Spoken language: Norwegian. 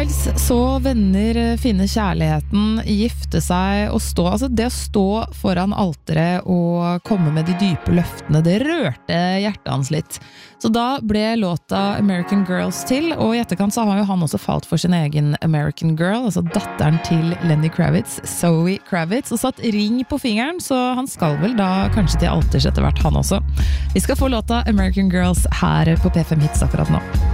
Styles så venner finne kjærligheten, gifte seg og stå, altså det å stå foran alteret og komme med de dype løftene, det rørte hjertet hans litt. Så da ble låta American Girls til, og i etterkant så har jo han også falt for sin egen American Girl, altså datteren til Lenny Kravitz, Zoe Kravitz, og satt ring på fingeren, så han skal vel da kanskje til alters etter hvert han også. Vi skal få låta American Girls her på P5 Hits akkurat nå.